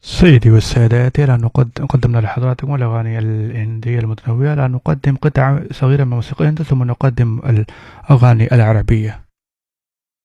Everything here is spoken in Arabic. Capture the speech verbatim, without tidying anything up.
سيدي والسادات، لا نقدم قدمنا لحضراتكم الأغاني الهندية المتنوعة. لا نقدم قطع صغيرة من موسيقى الهند ثم نقدم الأغاني العربية.